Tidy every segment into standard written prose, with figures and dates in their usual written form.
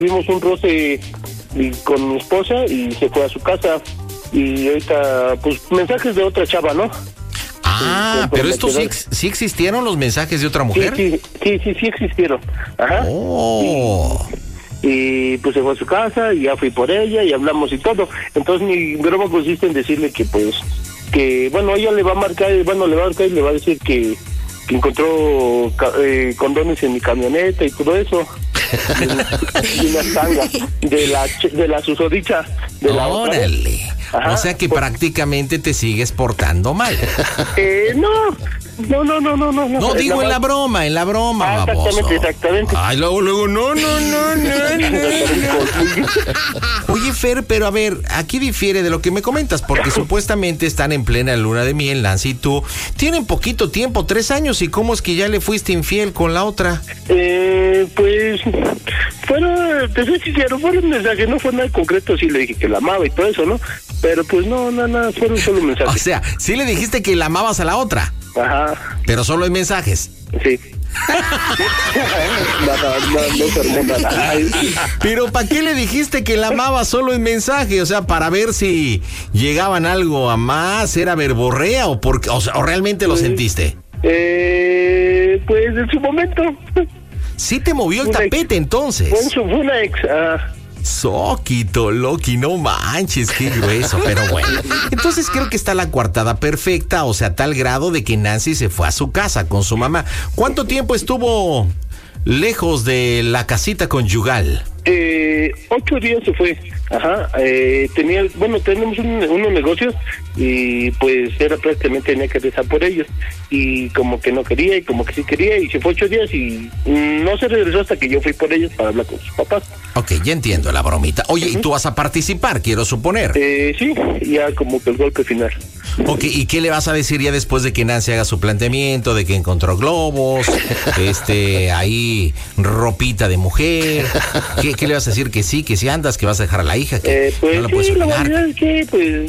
Tuvimos un roce con mi esposa y se fue a su casa. Y ahorita, pues, mensajes de otra chava, ¿no? Ah, pero estos sí existieron los mensajes de otra mujer. Sí existieron. Ajá. Oh. Y pues se fue a su casa y ya fui por ella y hablamos y todo. Entonces mi broma consiste en decirle que pues, que bueno, ella le va a marcar y le va a decir que encontró condones en mi camioneta y todo eso. Y una tanga de la susodicha de la ¡Órale! Ajá, o sea que prácticamente te sigues portando mal. No, digo en la broma, exactamente. Ay, luego, no. Oye, Fer, pero a ver, aquí difiere de lo que me comentas, porque supuestamente están en plena luna de miel, Nancy y tú. Tienen poquito tiempo, 3 años, ¿y cómo es que ya le fuiste infiel con la otra? Pues, te soy sincero, fueron mensajes, no fue nada concreto, sí le dije que la amaba y todo eso, ¿no? Pero pues no, fueron solo mensajes. O sea, sí le dijiste que la amabas a la otra. Ajá. Pero solo en mensajes. Sí. No. Pero ¿para qué le dijiste que la amabas solo en mensaje? O sea, para ver si llegaban algo a más, era verborrea o realmente lo sentiste. Pues en su momento. Sí te movió el tapete entonces. Fue una ex. Soquito, Loki, no manches, qué grueso, pero bueno. Entonces creo que está la coartada perfecta, o sea, a tal grado de que Nancy se fue a su casa con su mamá. ¿Cuánto tiempo estuvo lejos de la casita conyugal? 8 días se fue. Ajá. Tenemos unos negocios y pues era prácticamente tenía que rezar por ellos. Y como que no quería y como que sí quería y se fue 8 días y no se regresó hasta que yo fui por ellos para hablar con sus papás. Ok, ya entiendo la bromita. Oye, ¿y tú vas a participar, quiero suponer? Sí, ya como que el golpe final. Ok, ¿y qué le vas a decir ya después de que Nancy haga su planteamiento, de que encontró globos, ahí ropita de mujer? ¿Qué le vas a decir? Que sí andas, que vas a dejar a la hija, que pues no la puedes olvidar. La verdad es que,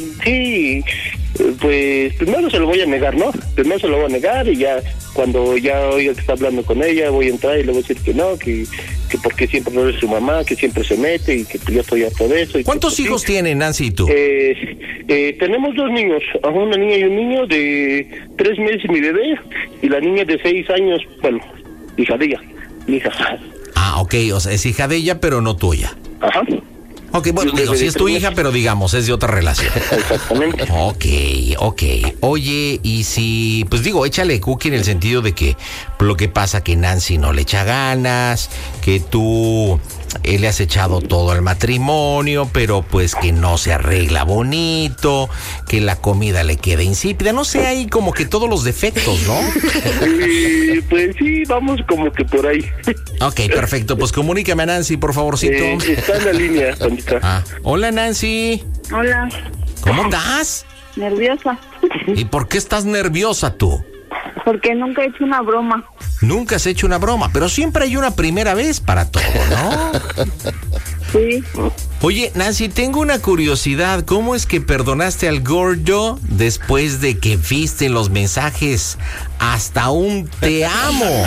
pues primero se lo voy a negar, ¿no? Primero se lo voy a negar y ya cuando ya oiga que está hablando con ella, voy a entrar y le voy a decir que no, que porque siempre no es su mamá, que siempre se mete y que yo estoy harto de eso. ¿Cuántos hijos tienen Nancy y tú? Tenemos 2 niños, una niña y un niño de 3 meses, mi bebé, y la niña de 6 años, bueno, hija de ella, mi hija. Ah, ok, o sea, es hija de ella, pero no tuya. Ajá. Ok, bueno, digo, sí es tu hija, pero digamos, es de otra relación. Exactamente. Ok. Oye, y si, pues digo, échale cookie en el sentido de que lo que pasa que Nancy no le echa ganas, que tú le has echado todo al matrimonio, pero pues que no se arregla bonito, que la comida le queda insípida, no sé, hay como que todos los defectos, ¿no? Pues sí, vamos como que por ahí. Ok, perfecto, pues comunícame a Nancy, por favorcito. Está en la línea, Pandita. Hola, Nancy. Hola. ¿Cómo estás? Nerviosa. ¿Y por qué estás nerviosa tú? Porque nunca he hecho una broma. Nunca has hecho una broma, pero siempre hay una primera vez para todo, ¿no? Sí. Oye, Nancy, tengo una curiosidad. ¿Cómo es que perdonaste al gordo después de que viste los mensajes hasta un te amo?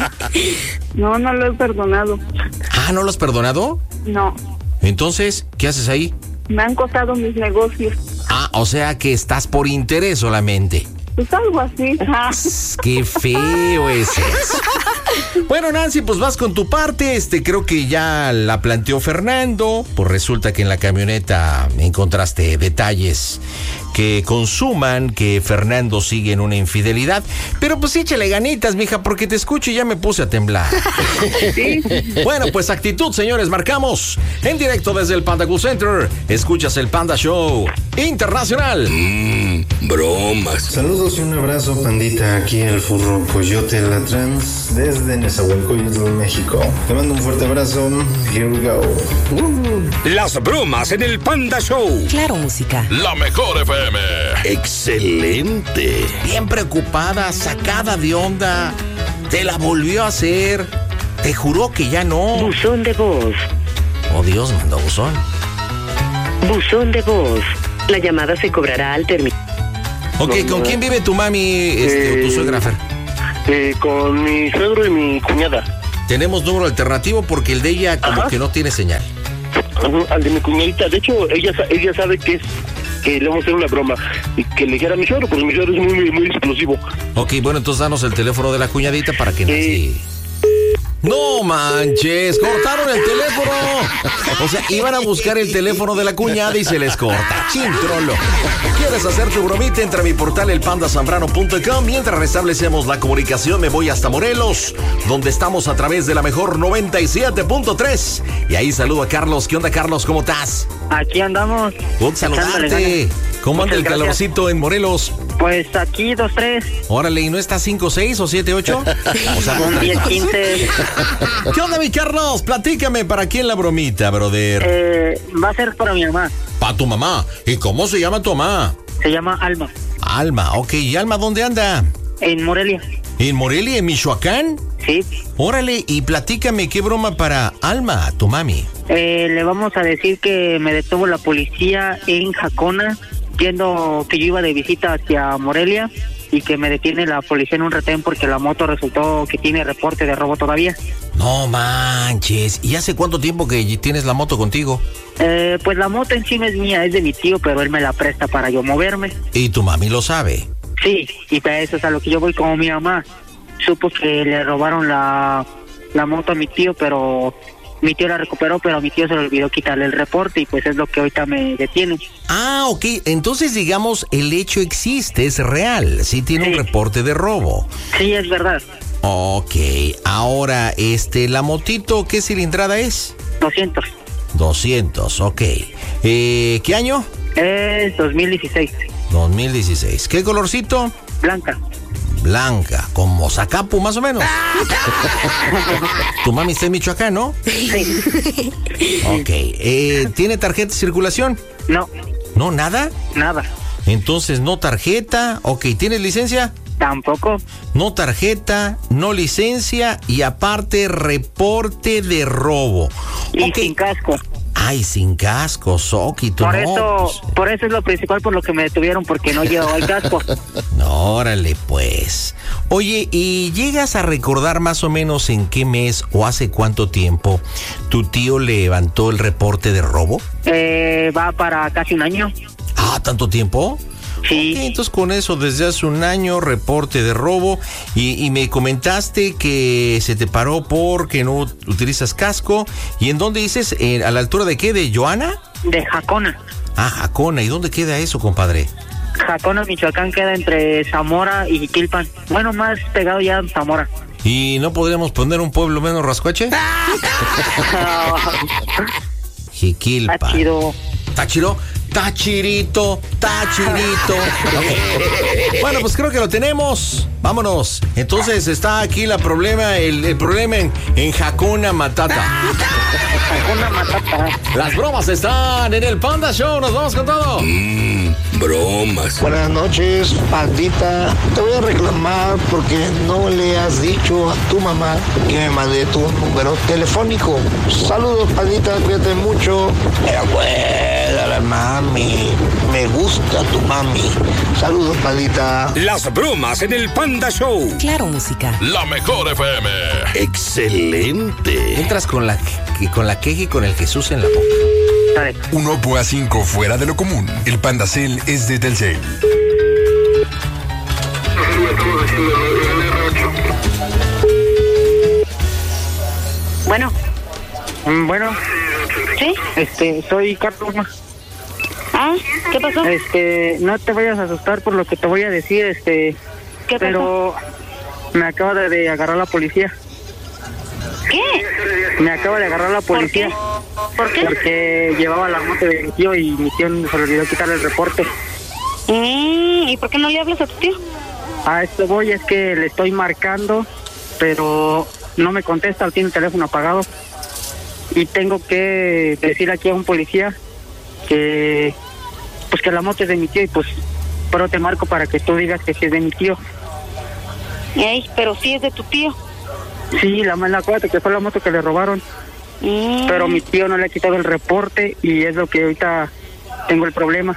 No lo he perdonado. Ah, ¿no lo has perdonado? No. Entonces, ¿qué haces ahí? Me han costado mis negocios. Ah, o sea que estás por interés solamente. Pues algo así. Qué feo es eso. Bueno, Nancy, pues vas con tu parte. Creo que ya la planteó Fernando. Pues resulta que en la camioneta encontraste detalles que consuman que Fernando sigue en una infidelidad. Pero pues échale ganitas, mija, porque te escucho y ya me puse a temblar. Sí. Bueno, pues actitud, señores. Marcamos en directo desde el Panda Cool Center. Escuchas el Panda Show Internacional. Bromas. Saludos y un abrazo, pandita. Aquí el furro Coyote la Trans desde Nezahualcóyotl, México. Te mando un fuerte abrazo. Here we go. Las bromas en el Panda Show. Claro, música. La mejor FM. Excelente. Bien preocupada, sacada de onda. Te la volvió a hacer. Te juró que ya no. Buzón de voz. Oh, Dios, mandó buzón. Buzón de voz. La llamada se cobrará al terminar. Ok, ¿con quién vive tu mami o tu suegra, Fer? Con mi suegro y mi cuñada. tenemos número alternativo porque el de ella como que no tiene señal. Al de mi cuñadita. De hecho, ella sabe que le vamos a hacer una broma y que le dijera a mi suegro, porque mi suegro es muy explosivo. Ok, bueno, entonces danos el teléfono de la cuñadita para que Nancy... No manches, cortaron el teléfono. O sea, iban a buscar el teléfono de la cuñada y se les corta. Chintrolo. ¿Quieres hacer tu bromita? Entra a mi portal elpandasambrano.com. Mientras restablecemos la comunicación, me voy hasta Morelos, donde estamos a través de la mejor 97.3. Y ahí saludo a Carlos. ¿Qué onda, Carlos? ¿Cómo estás? Aquí andamos. Un saludarte. ¿Cómo anda el calorcito en Morelos? Pues aquí 2-3. Órale, ¿y no está 5-6 o 7-8? O sea, un 10-15. ¿Qué onda, mi Carlos? Platícame, ¿para quién la bromita, brother? Va a ser para mi mamá. ¿Para tu mamá? ¿Y cómo se llama tu mamá? Se llama Alma. Alma, ok. ¿Y Alma dónde anda? En Morelia. ¿En Morelia, en Michoacán? Sí. Órale, y platícame, ¿qué broma para Alma, tu mami? Le vamos a decir que me detuvo la policía en Jacona, viendo que yo iba de visita hacia Morelia, y que me detiene la policía en un retén porque la moto resultó que tiene reporte de robo todavía. No manches. ¿Y hace cuánto tiempo que tienes la moto contigo? Pues la moto en sí no es mía, es de mi tío, pero él me la presta para yo moverme. ¿Y tu mami lo sabe? Sí, y para eso es a lo que yo voy. Como mi mamá supo que le robaron la moto a mi tío, pero mi tío la recuperó, pero a mi tío se le olvidó quitarle el reporte y pues es lo que ahorita me detiene. Ah, ok. Entonces, digamos, el hecho existe, es real. Sí tiene un reporte de robo. Sí, es verdad. Ok. Ahora, la motito, ¿qué cilindrada es? 200. 200, ok. ¿Qué año? 2016. 2016. ¿Qué colorcito? Blanca. Blanca, como Zacapu más o menos. Tu mami está en Michoacán, ¿no? Sí. Ok. ¿Tiene tarjeta de circulación? No. ¿No, nada? Nada. Entonces, no tarjeta. Ok, ¿tienes licencia? Tampoco. No tarjeta, no licencia y aparte reporte de robo. Y sin casco. Ay, sin casco, Soquito. Por eso es lo principal por lo que me detuvieron, porque no llevaba el casco. No, órale, pues. Oye, ¿y llegas a recordar más o menos en qué mes o hace cuánto tiempo tu tío levantó el reporte de robo? Va para casi un año. Ah, ¿tanto tiempo? Sí. Okay, entonces con eso desde hace un año, reporte de robo, y me comentaste que se te paró porque no utilizas casco. ¿Y en dónde dices? ¿A la altura de qué? ¿De Joana? De Jacona. Ah, Jacona. ¿Y dónde queda eso, compadre? Jacona, Michoacán, queda entre Zamora y Jiquilpan. Bueno, más pegado ya a Zamora. ¿Y no podríamos poner un pueblo menos rascuache? Jiquilpan. Está chido. ¿Está chido? Tachirito. Okay. Bueno, pues creo que lo tenemos. Vámonos. Entonces está aquí el problema en Jacona Matata. Jacona Matata. Las bromas están en el Panda Show. Nos vamos con todo. Bromas. Buenas noches, pandita. Te voy a reclamar porque no le has dicho a tu mamá que me mandé tu número telefónico. Saludos, pandita, cuídate mucho. Abuela, mami. Me gusta tu mami. Saludos, pandita. Las bromas en el Panda Show. Claro, música. La mejor FM. Excelente. Entras con la queja y con el Jesús en la boca. Dale. Un Oppo A5 fuera de lo común. El Pandacel es de Telcel. Bueno. Bueno. ¿Sí? Soy Carlos. ¿Ah? ¿Qué pasó? No te vayas a asustar por lo que te voy a decir, ¿Qué pasó? pero me acaba de agarrar la policía. ¿Qué? Me acaba de agarrar la policía. ¿Por qué? Porque llevaba la moto de mi tío y mi tío se le olvidó quitarle el reporte. ¿Y por qué no le hablas a tu tío? A esto voy, es que le estoy marcando, pero no me contesta, tiene el teléfono apagado. Y tengo que decir aquí a un policía que que la moto es de mi tío y pero te marco para que tú digas que sí es de mi tío. Pero sí es de tu tío. Sí, acuérdate que fue la moto que le robaron. Pero mi tío no le ha quitado el reporte y es lo que ahorita tengo el problema.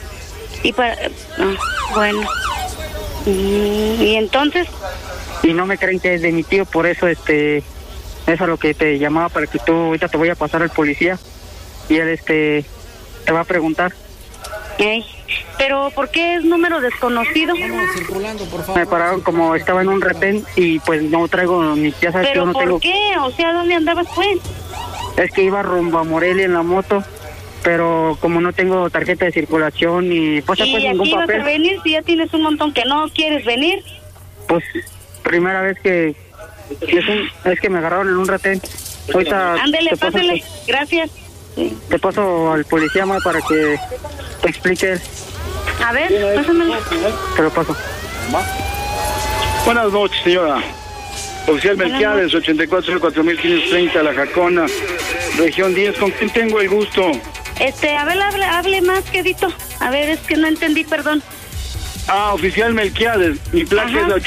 Bueno. ¿Y entonces? Y no me creen que es de mi tío, por eso Es a lo que te llamaba para que tú, ahorita te voy a pasar al policía y él te va a preguntar. Pero ¿por qué es número desconocido? Circulando, por favor. Me pararon como estaba en un retén y pues no traigo ni, ya sabes que yo ¿Pero no por tengo. qué? O sea, ¿dónde andabas pues? Es que iba rumbo a Morelia en la moto, pero como no tengo tarjeta de circulación ni pues ¿Y ningún aquí vas papel. a venir si ya tienes un montón que no quieres venir? Pues primera vez que es que me agarraron en un retén. Ahorita Ándele, te paso pásale. Gracias. Te paso al policía más para que te explique él. A ver, pásamelo. Te lo paso. Buenas noches, señora. Oficial Melquiades, 84-4530, La Jacona, región 10. ¿Con quién tengo el gusto? A ver, hable más, quedito. A ver, es que no entendí, perdón. Oficial Melquiades, mi placa es la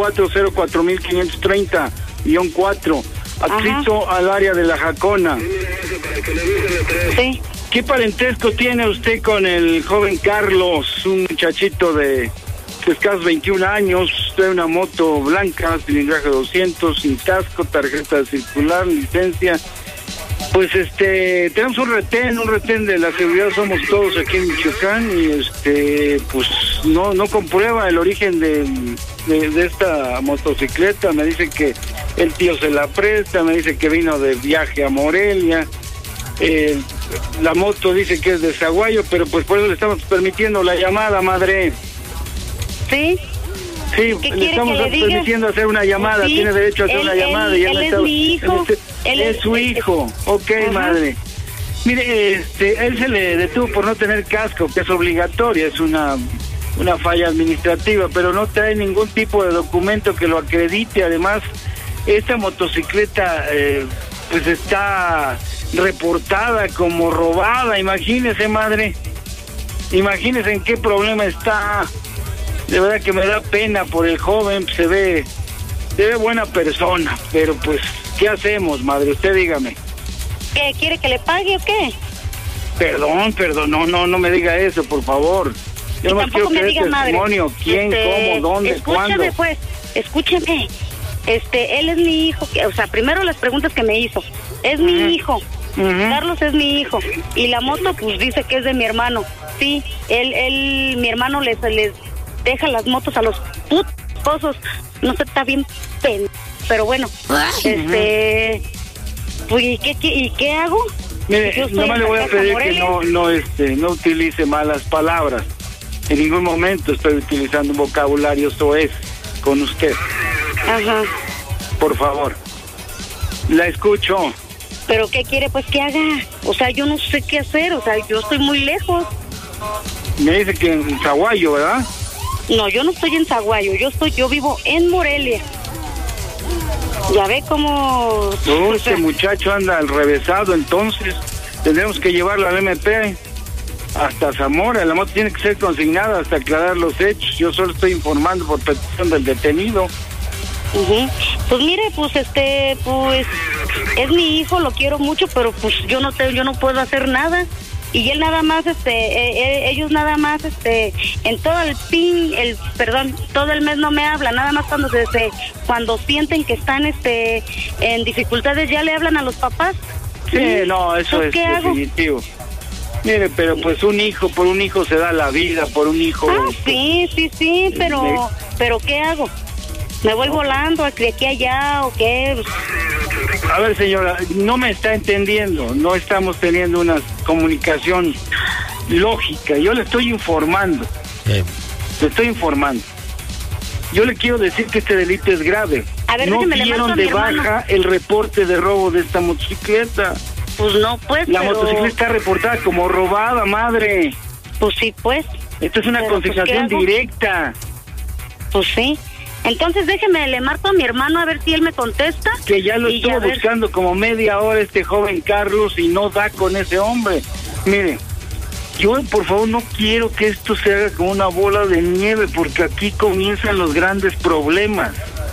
84-04530-4, adscrito al área de La Jacona. Sí. ¿Qué parentesco tiene usted con el joven Carlos, un muchachito de escasos 21 años, de una moto blanca, cilindraje 200, sin casco, tarjeta circular, licencia? Pues tenemos un retén de la seguridad Somos Todos aquí en Michoacán y pues no comprueba el origen de esta motocicleta. Me dice que el tío se la presta, me dice que vino de viaje a Morelia. La moto dice que es de Zaguayo, pero pues por eso le estamos permitiendo la llamada, madre. ¿Sí? Sí, le estamos permitiendo hacer una llamada, sí, tiene derecho a hacer una llamada. Y él es mi hijo. Él es su hijo, ok, madre. Mire, él se le detuvo por no tener casco, que es obligatoria, es una falla administrativa, pero no trae ningún tipo de documento que lo acredite. Además, esta motocicleta pues está reportada como robada. Imagínese, madre, imagínese en qué problema está. De verdad que me da pena por el joven, se ve buena persona, pero pues, ¿qué hacemos, madre? Usted dígame. ¿Qué, quiere que le pague o qué? Perdón, no me diga eso, por favor. Yo no quiero que dé testimonio, quién, cómo, dónde, cuándo. Escúchame pues, escúcheme. Él es mi hijo, o sea, primero las preguntas que me hizo. Es mi hijo. Carlos es mi hijo. Y la moto, pues dice que es de mi hermano. Sí, mi hermano les deja las motos a los putos. No sé, está bien pero bueno. Pues, ¿y qué hago? Mire, nomás le voy a pedir que no utilice malas palabras. En ningún momento estoy utilizando un vocabulario soez con usted. Ajá. Por favor. La escucho. ¿Pero qué quiere pues que haga? O sea, yo no sé qué hacer, o sea, yo estoy muy lejos. Me dice que en Zaguayo, ¿verdad? No, yo no estoy en Zaguayo, yo vivo en Morelia. Ya ve cómo... Este muchacho anda al revésado, entonces tendremos que llevarlo al MP hasta Zamora. La moto tiene que ser consignada hasta aclarar los hechos. Yo solo estoy informando por petición del detenido. Pues mire, pues pues es mi hijo, lo quiero mucho, pero pues yo no puedo hacer nada. Y él nada más, ellos nada más, en todo todo el mes no me hablan, nada más cuando sienten que están, en dificultades ya le hablan a los papás. Sí, no, eso es definitivo. Mire, pero pues por un hijo se da la vida, por un hijo. Sí, pero ¿qué hago? ¿Me voy volando de aquí a allá o qué? A ver, señora, no me está entendiendo. No estamos teniendo una comunicación lógica. Yo le estoy informando. Le estoy informando. Yo le quiero decir que este delito es grave. A ver, no dieron de baja el reporte de robo de esta motocicleta. Pues no, pues, La motocicleta está reportada como robada, madre. Pues sí, pues. Esto es una consignación directa. Pues sí. Entonces déjeme, le marco a mi hermano a ver si él me contesta. Que ya lo estuvo buscando como media hora este joven Carlos y no da con ese hombre. Mire, yo por favor no quiero que esto se haga como una bola de nieve, porque aquí comienzan los grandes problemas.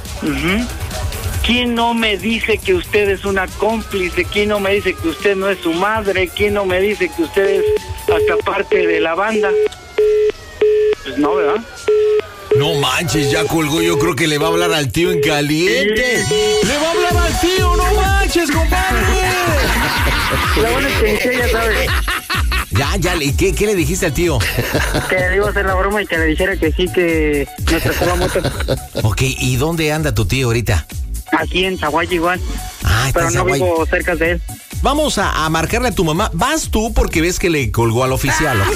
¿Quién no me dice que usted es una cómplice? ¿Quién no me dice que usted no es su madre? ¿Quién no me dice que usted es hasta parte de la banda? Pues no, ¿verdad? No manches, ya colgó. Yo creo que le va a hablar al tío en caliente. ¡Le va a hablar al tío! ¡No manches, compadre! La buena extensión, ya sabes. Ya, ¿qué le dijiste al tío? Que le iba a hacer la broma y que le dijera que sí, que me prestó la moto. Ok, ¿y dónde anda tu tío ahorita? Aquí en Zaguayo igual. Está pero no vivo cerca de él. Vamos a marcarle a tu mamá. Vas tú porque ves que le colgó al oficial, ¿ok?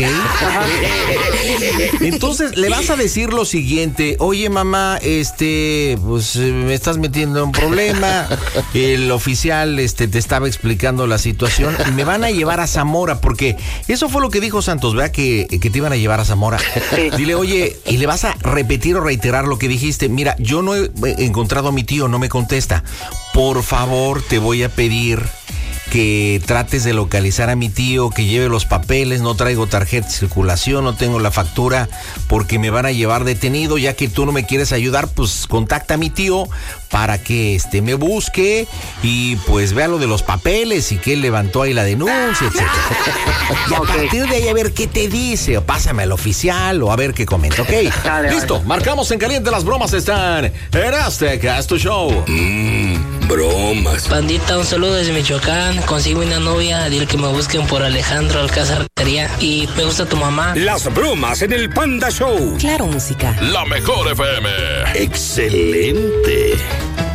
Entonces le vas a decir lo siguiente: oye, mamá, pues me estás metiendo en un problema. El oficial te estaba explicando la situación y me van a llevar a Zamora, porque eso fue lo que dijo Santos, ¿verdad? Que te iban a llevar a Zamora. Sí. Dile, oye, y le vas a repetir o reiterar lo que dijiste. Mira, yo no he encontrado a mi tío, no me contesta. Por favor, te voy a pedir que trates de localizar a mi tío, que lleve los papeles. No traigo tarjeta de circulación, no tengo la factura, porque me van a llevar detenido. Ya que tú no me quieres ayudar, pues contacta a mi tío para que me busque y pues vea lo de los papeles y que él levantó ahí la denuncia, etc. Y a partir de ahí a ver qué te dice, o pásame al oficial o a ver qué comenta, ¿ok? Dale, listo, vale. Marcamos en caliente, las bromas están en Azteca, es tu show. Bromas. Pandita, un saludo desde Michoacán. Consigo una novia, dile que me busquen por Alejandro Alcázar. Y me gusta tu mamá. Las bromas en el Panda Show. Claro, música. La mejor FM. Excelente.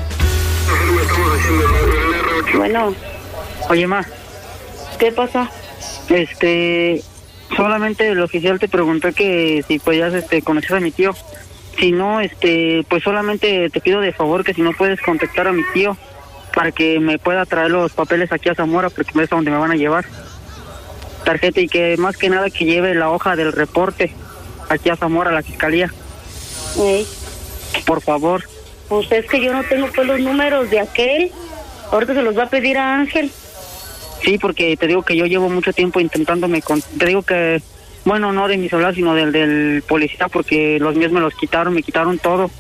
Bueno. Oye, ma. ¿Qué pasa? Solamente el oficial te preguntó que si podías conocer a mi tío. Si no, pues solamente te pido de favor que si no puedes contactar a mi tío para que me pueda traer los papeles aquí a Zamora, porque es a donde me van a llevar. Tarjeta, y que más que nada que lleve la hoja del reporte aquí a Zamora, a la fiscalía. ¿Sí? Por favor. Pues es que yo no tengo pues los números de aquel. Ahorita se los va a pedir a Ángel. Sí, porque te digo que yo llevo mucho tiempo intentándome te digo que, bueno, no de mi celular, sino del policía, porque los míos me quitaron todo.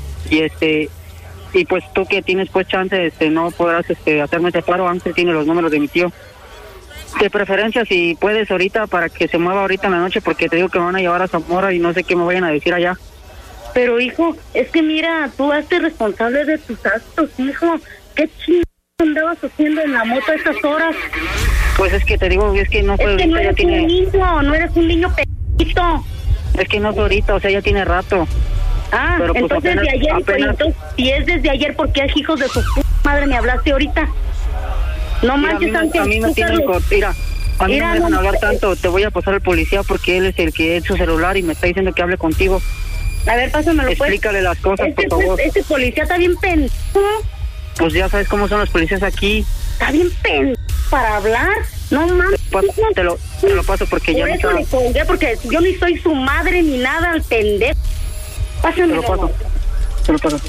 Y pues tú que tienes pues chance, no podrás hacerme ese paro. Ángel tiene los números de mi tío. De preferencia, si puedes ahorita, para que se mueva ahorita en la noche, porque te digo que me van a llevar a Zamora y no sé qué me vayan a decir allá. Pero, hijo, es que mira, tú hazte responsable de tus actos, hijo. ¿Qué chingados andabas haciendo en la moto a estas horas? Pues es que te digo, es que no fue ahorita, no eres ya un niño, no eres un niño pequeñito. Es que no fue ahorita, o sea, ya tiene rato. Ah, pero pues entonces apenas, desde ayer, entonces, si es desde ayer, ¿por qué, hijos de su madre, me hablaste ahorita? No manches, Ángel. A mí me tienen mira, a mí no me dejan hablar tanto. Te voy a pasar al policía porque él es el que es su celular y me está diciendo que hable contigo. A ver, pásamelo. Explícale las cosas, por favor. Este policía está bien pendejo. Pues ya sabes cómo son los policías aquí. Está bien pendejo para hablar. No mames. Te lo paso porque ya no está. Le colgué porque yo ni soy su madre ni nada, al pendejo. Pásamelo. Te lo paso.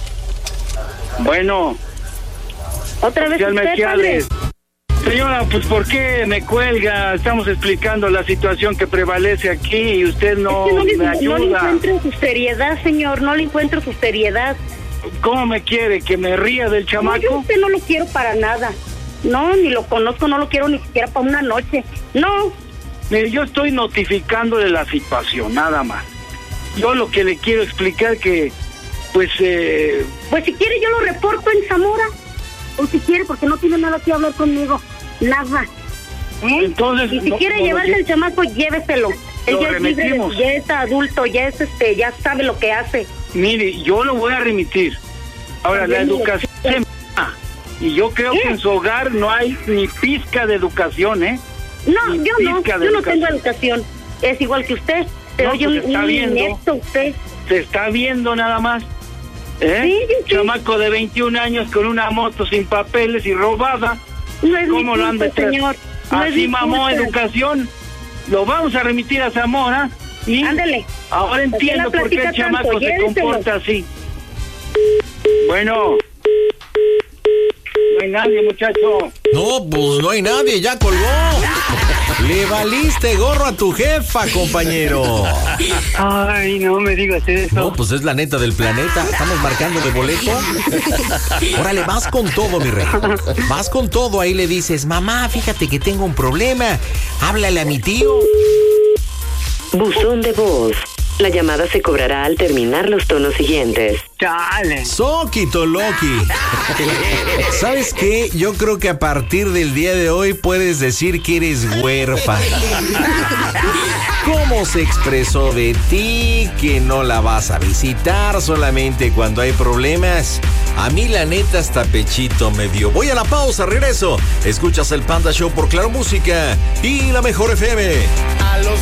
Bueno. Otra vez usted, señora, pues ¿por qué me cuelga? Estamos explicando la situación que prevalece aquí y usted no me ayuda. No le encuentro su seriedad, señor, no le encuentro su seriedad. ¿Cómo me quiere? ¿Que me ría del chamaco? No, yo a usted no lo quiero para nada. No, ni lo conozco, no lo quiero ni siquiera para una noche. No. Mire, yo estoy notificándole la situación, nada más. Yo lo que le quiero explicar que, pues si quiere yo lo reporto en Zamora. O si quiere, porque no tiene nada que hablar conmigo. Nada. Entonces, y si quiere llevarse el chamaco, lléveselo. Él ya es libre, ya es adulto, ya es ya sabe lo que hace. Mire, yo lo voy a remitir. Ahora, la educación se y yo creo que en su hogar no hay ni pizca de educación, No, yo no tengo educación. Es igual que usted. Se oye un inepto usted. Se está viendo nada más. Sí. Chamaco de 21 años con una moto sin papeles y robada. No es ¿Cómo lo anda, señor? No así mamó educación. Lo vamos a remitir a Zamora. Y ándale. Ahora entiendo por qué el chamaco se comporta así. Bueno. No hay nadie, muchacho. No, pues no hay nadie, ya colgó. Le valiste gorro a tu jefa, compañero. Ay, no me digas eso. No, pues es la neta del planeta. Estamos marcando de boleto. Órale, vas con todo, mi rey. Vas con todo. Ahí le dices, mamá, fíjate que tengo un problema. Háblale a mi tío. Buzón de voz. La llamada se cobrará al terminar los tonos siguientes. Chale. Soquito Loki. ¿Sabes qué? Yo creo que a partir del día de hoy puedes decir que eres huérfana. ¿Cómo se expresó de ti? Que no la vas a visitar solamente cuando hay problemas. A mí la neta hasta pechito me dio. Voy a la pausa, regreso. Escuchas el Panda Show por Claro Música y la Mejor FM. A los